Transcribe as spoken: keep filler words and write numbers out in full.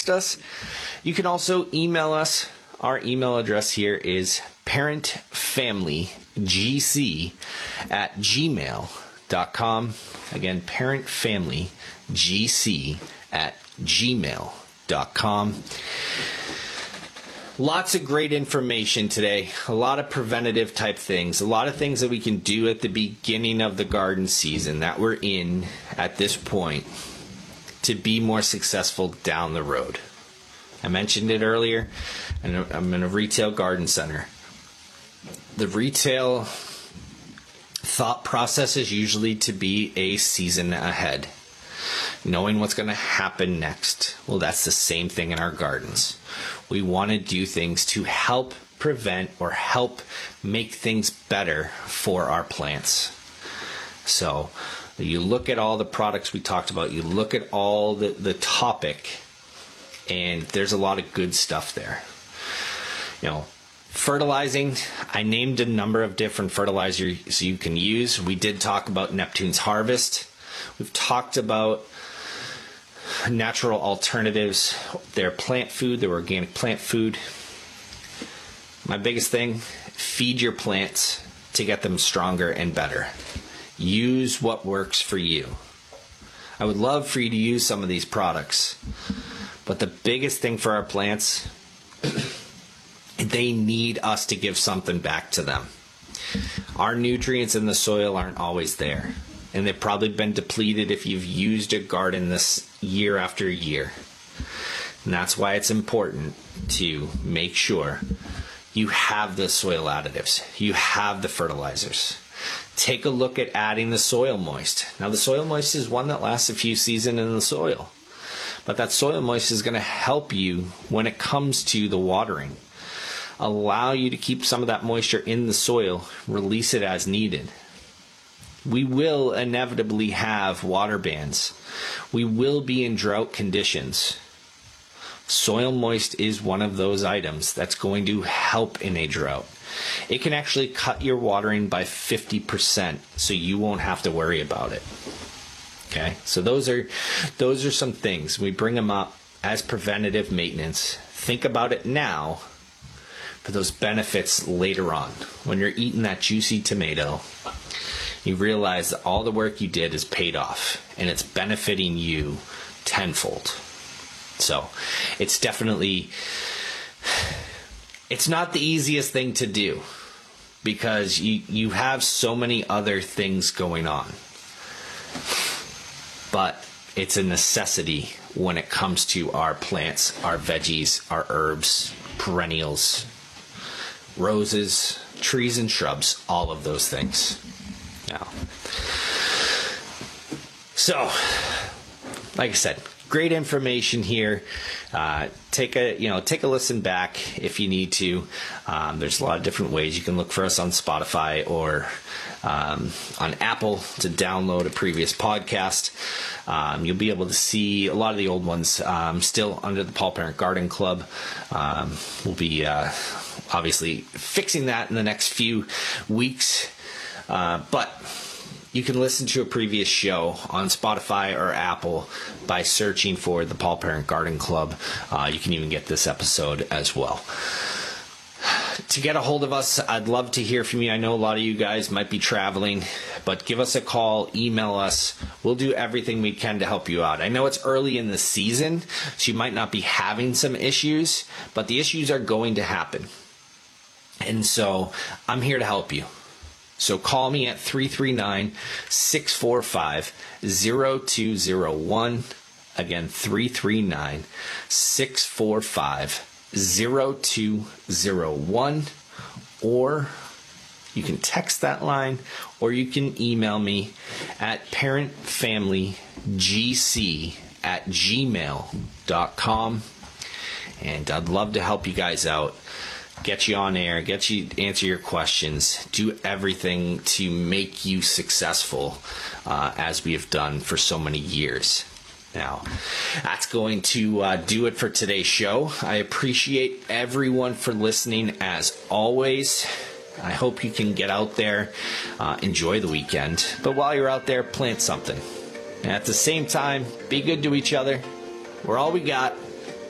text us. You can also email us. Our email address here is parentfamilygc at gmail dot com. Again, parentfamilygc at gmail dot com. Lots of great information today. A lot of preventative type things. A lot of things that we can do at the beginning of the garden season that we're in at this point to be more successful down the road. I mentioned it earlier, and I'm in a retail garden center. The retail thought process is usually to be a season ahead, knowing what's going to happen next. Well, that's the same thing in our gardens. We want to do things to help prevent or help make things better for our plants. So you look at all the products we talked about, you look at all the, the topic, and there's a lot of good stuff there. You know, fertilizing, I named a number of different fertilizers you can use. We did talk about Neptune's Harvest. We've talked about natural alternatives, their plant food, their organic plant food. My biggest thing, feed your plants to get them stronger and better. Use what works for you. I would love for you to use some of these products, but the biggest thing for our plants, they need us to give something back to them. Our nutrients in the soil aren't always there, and they've probably been depleted if you've used a garden this year after year. And that's why it's important to make sure you have the soil additives, you have the fertilizers. Take a look at adding the soil moist. Now, the soil moist is one that lasts a few seasons in the soil, but that soil moist is going to help you when it comes to the watering. Allow you to keep some of that moisture in the soil, release it as needed. We will inevitably have water bans. We will be in drought conditions. Soil moist is one of those items that's going to help in a drought. It can actually cut your watering by fifty percent, so you won't have to worry about it. Okay, so those are those are some things. We bring them up as preventative maintenance. Think about it now for those benefits later on. When you're eating that juicy tomato, you realize that all the work you did is paid off, and it's benefiting you tenfold. So it's definitely, it's not the easiest thing to do because you, you have so many other things going on. But it's a necessity when it comes to our plants, our veggies, our herbs, perennials, roses, trees and shrubs, all of those things. Now, so, like I said, great information here. Uh, take a you know take a listen back if you need to. Um, there's a lot of different ways you can look for us on Spotify or um, on Apple to download a previous podcast. Um, you'll be able to see a lot of the old ones um, still under the Paul Parent Garden Club. Um, we'll be uh, obviously fixing that in the next few weeks. Uh, but you can listen to a previous show on Spotify or Apple by searching for the Paul Parent Garden Club. Uh, you can even get this episode as well. To get a hold of us, I'd love to hear from you. I know a lot of you guys might be traveling, but give us a call, email us. We'll do everything we can to help you out. I know it's early in the season, so you might not be having some issues, but the issues are going to happen. And so I'm here to help you. So call me at three three nine, six four five, zero two zero one. Again, three three nine, six four five, zero two zero one. Or you can text that line, or you can email me at parentfamilygc at gmail dot com. And I'd love to help you guys out. Get you on air, get you answer your questions, do everything to make you successful uh, as we have done for so many years. Now, that's going to uh, do it for today's show. I appreciate everyone for listening as always. I hope you can get out there, uh, enjoy the weekend. But while you're out there, plant something. And at the same time, be good to each other. We're all we got.